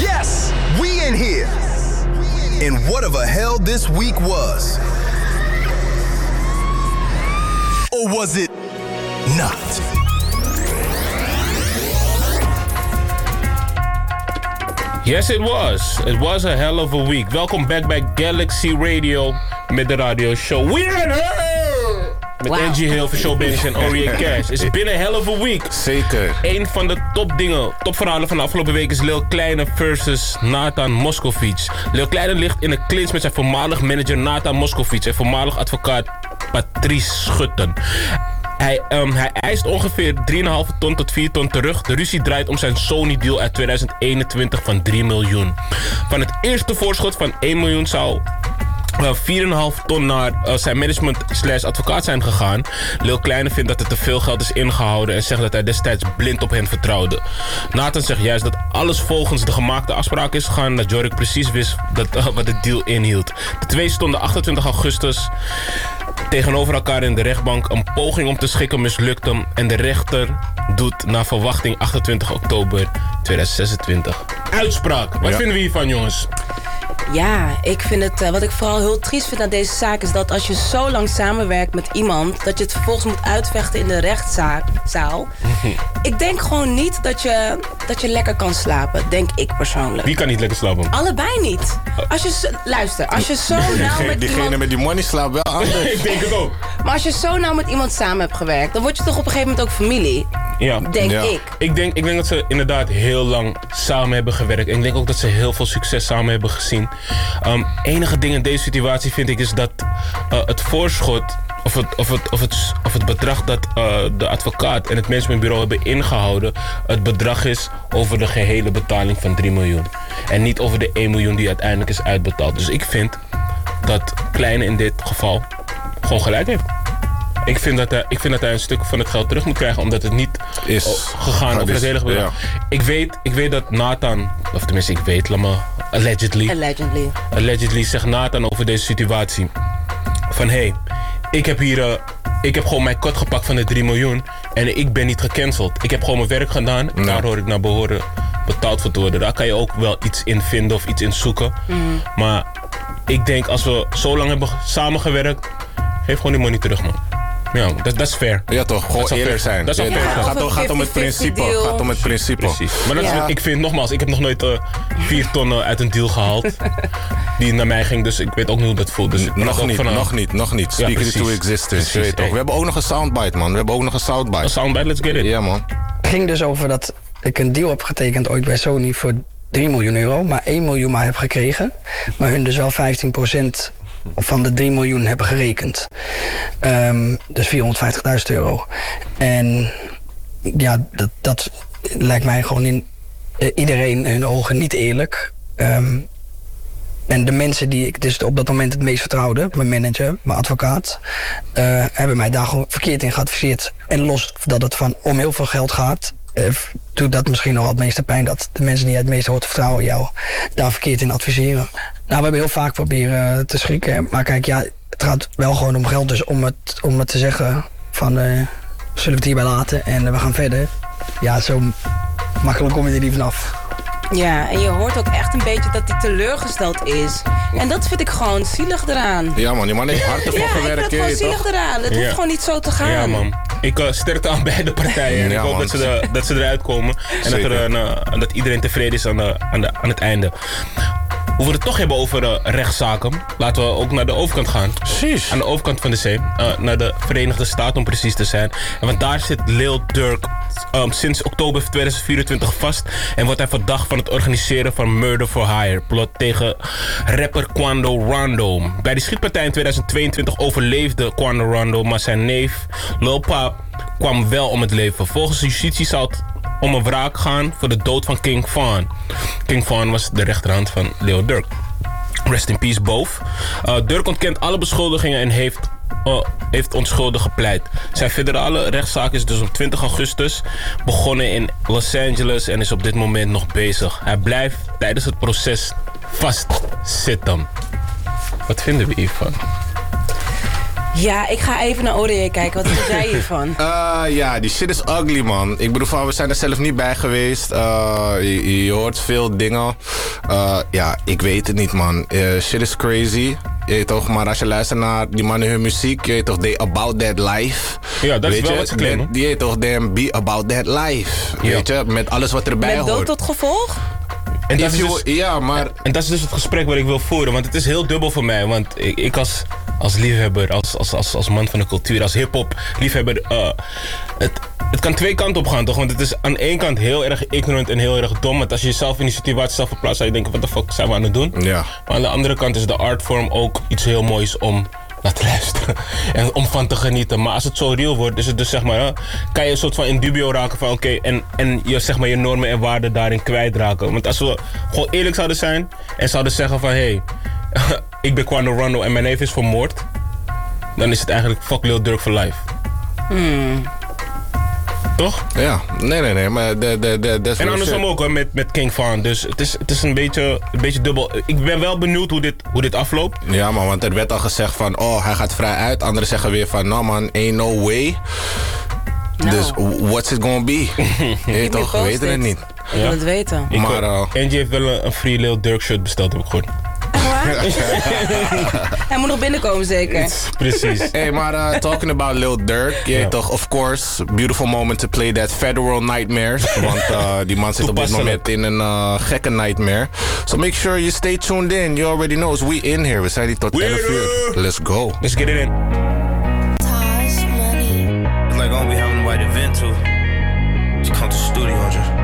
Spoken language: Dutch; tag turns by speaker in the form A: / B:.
A: Yes, we in here. And whatever hell this week was. Or was it not?
B: Yes, it was. It was a hell of a week. Welkom back bij Galaxy Radio met de radio show. We are here! Met Angie Hill van Showbiz en Orion Cash. It's been a hell of a week.
C: Zeker.
B: Een van de topverhalen van de afgelopen week is Lil Kleine versus Nathan Moscovic. Lil Kleine ligt in een clinch met zijn voormalig manager Nathan Moscovic en voormalig advocaat Patrice Schutten. Hij eist ongeveer 3,5 ton tot 4 ton terug. De ruzie draait om zijn Sony-deal uit 2021 van 3 miljoen. Van het eerste voorschot van 1 miljoen zou 4,5 ton naar zijn management/advocaat zijn gegaan. Lil Kleine vindt dat er te veel geld is ingehouden en zegt dat hij destijds blind op hen vertrouwde. Nathan zegt juist dat alles volgens de gemaakte afspraak is gegaan en dat Jorik precies wist wat de deal inhield. De twee stonden 28 augustus tegenover elkaar in de rechtbank. Een poging om te schikken mislukte en de rechter doet naar verwachting 28 oktober 2026. Uitspraak. Wat vinden we hiervan, jongens?
D: Ja, ik vind het, wat ik vooral heel triest vind aan deze zaak is dat als je zo lang samenwerkt met iemand, dat je het vervolgens moet uitvechten in de rechtszaal. Ik denk gewoon niet dat je lekker kan slapen, denk ik persoonlijk.
B: Wie kan niet lekker slapen?
D: Allebei niet. Luister, als je zo nauw met
C: Diegene
D: iemand...
C: met die money slaapt wel anders.
B: Ik denk het ook.
D: Maar als je zo nauw met iemand samen hebt gewerkt, dan word je toch op een gegeven moment ook familie.
B: Ja.
D: Denk ik.
B: Ik denk dat ze inderdaad heel lang samen hebben gewerkt. En ik denk ook dat ze heel veel succes samen hebben gezien. Enige ding in deze situatie vind ik is dat het voorschot of het bedrag dat de advocaat en het managementbureau hebben ingehouden, het bedrag is over de gehele betaling van 3 miljoen. En niet over de 1 miljoen die uiteindelijk is uitbetaald. Dus ik vind dat Kleine in dit geval gewoon gelijk heeft. Ik vind dat hij een stuk van het geld terug moet krijgen, omdat het niet is gegaan over het hele bedrag. Ja. Ik weet dat Nathan, of tenminste ik weet, allegedly zegt Nathan over deze situatie van hey, ik heb gewoon mijn cut gepakt van de 3 miljoen en ik ben niet gecanceld. Ik heb gewoon mijn werk gedaan en daar hoor ik naar behoren betaald voor te worden. Daar kan je ook wel iets in vinden of iets in zoeken. Maar ik denk als we zo lang hebben samengewerkt, geef gewoon die money terug, man. Ja, dat is fair.
C: Ja toch, gewoon eerlijk zijn.
B: Dat is fair.
C: Gaat om het principe.
B: Precies. Maar dat is wat ik vind, nogmaals, ik heb nog nooit 4 ton uit een deal gehaald die naar mij ging, dus ik weet ook niet hoe dat voelt. Dus
C: nog niet. Speak it to existence. Weet toch. We hebben ook nog een soundbite, man. Een soundbite,
B: let's get it.
C: Ja, man.
E: Het ging dus over dat ik een deal heb getekend ooit bij Sony voor 3 miljoen euro, maar 1 miljoen maar heb gekregen. Maar hun dus wel 15% van de 3 miljoen hebben gerekend. Dus 450.000 euro. En ja, dat lijkt mij gewoon in iedereen hun ogen niet eerlijk. En de mensen die ik dus op dat moment het meest vertrouwde, mijn manager, mijn advocaat, hebben mij daar gewoon verkeerd in geadviseerd. En los dat het om heel veel geld gaat, doet dat misschien nog het meeste pijn dat de mensen die je het meest hoort vertrouwen jou daar verkeerd in adviseren. Nou, we hebben heel vaak proberen te schrikken, maar kijk, ja, het gaat wel gewoon om geld, dus om het te zeggen van zullen we het hierbij laten en we gaan verder. Ja, zo makkelijk kom je er niet vanaf.
D: Ja, en je hoort ook echt een beetje dat hij teleurgesteld is. En dat vind ik gewoon zielig eraan.
C: Ja man, die man heeft hard ervoor gewerkt.
D: Ja, ik vind het gewoon zielig eraan. Het hoeft gewoon niet zo te gaan.
B: Ja man, ik sterkte aan beide partijen. En ik hoop dat ze eruit komen. En dat iedereen tevreden is aan het einde. Hoe we het toch hebben over rechtszaken, laten we ook naar de overkant gaan.
C: Precies.
B: Aan de overkant van de zee, naar de Verenigde Staten om precies te zijn. En want daar zit Lil Durk sinds oktober 2024 vast en wordt hij verdacht van het organiseren van murder for hire plot tegen rapper Quando Rondo. Bij die schietpartij in 2022 overleefde Quando Rondo, maar zijn neef Lil Pap kwam wel om het leven. Volgens de justitie zou het om een wraak gaan voor de dood van King Von. King Von was de rechterhand van Lil Durk. Rest in peace, both. Durk ontkent alle beschuldigingen en heeft onschuldig gepleit. Zijn federale rechtszaak is dus op 20 augustus begonnen in Los Angeles en is op dit moment nog bezig. Hij blijft tijdens het proces vastzitten. Wat vinden we hiervan?
D: Ja, ik ga even naar ODJ kijken. Wat vind jij hiervan?
C: Ja, die shit is ugly, man. Ik bedoel, we zijn er zelf niet bij geweest. Je hoort veel dingen. Ja, ik weet het niet, man. Shit is crazy. Je weet toch, maar als je luistert naar die mannen hun muziek, je weet toch, they about that life.
B: Ja, dat is wel wat ze claimen.
C: Die weet toch, they be about that life. Ja. Weet je, met alles wat erbij hoort.
D: Met dood tot gevolg?
B: En dat, is dus,
C: ja, maar...
B: en dat is dus het gesprek wat ik wil voeren. Want het is heel dubbel voor mij. Want ik als liefhebber, als man van de cultuur, als hip-hop liefhebber... Het kan twee kanten op gaan, toch? Want het is aan de ene kant heel erg ignorant en heel erg dom. Want als je jezelf in die situatie zelf verplaatst, zou je denken, wat de fuck zijn we aan het doen?
C: Ja.
B: Maar aan de andere kant is de artvorm ook iets heel moois om naar te luisteren. En om van te genieten. Maar als het zo real wordt, is het dus zeg maar... kan je een soort van in dubio raken van oké, en je, zeg maar, je normen en waarden daarin kwijtraken. Want als we gewoon eerlijk zouden zijn en zouden zeggen van hey, ik ben Quando Rondo en mijn neef is vermoord, dan is het eigenlijk fuck Lil Durk for life. Toch?
C: Ja, nee, maar...
B: En andersom ook hoor, met King Von. Dus het is een beetje dubbel. Ik ben wel benieuwd hoe dit afloopt.
C: Ja man, want er werd al gezegd van, oh, hij gaat vrij uit. Anderen zeggen weer van, no man, ain't no way. No. Dus what's it gonna be? Je toch, we weten het niet.
D: Ik wil het weten.
C: Maar
B: Angie heeft wel een Free Lil Durk shirt besteld, heb ik gehoord.
D: Hij moet nog binnenkomen zeker.
B: Precies.
C: Hey, maar talking about Lil Durk, je toch, of course, beautiful moment to play that Federal Nightmare. Want die man zit op dit moment in een gekke nightmare. So make sure you stay tuned in. You already know, we in here. We zijn hier tot 11 uur. Let's go.
B: Let's get it in.
F: It's like gonna be having a white event too. Just come to the studio and just